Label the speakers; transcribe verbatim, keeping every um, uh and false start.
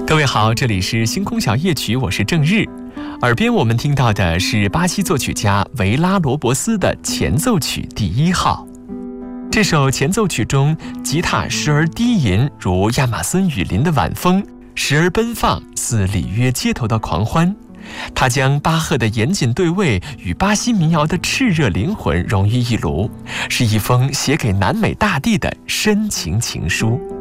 Speaker 1: 各位好，这里是星空小夜曲，我是郑日。耳边我们听到的是巴西作曲家维拉罗伯斯的前奏曲第一号。这首前奏曲中，吉他时而低吟如亚马孙雨林的晚风，时而奔放似里约街头的狂欢。他将巴赫的严谨对位与巴西民谣的炽热灵魂融于一炉，是一封写给南美大地的深情情书。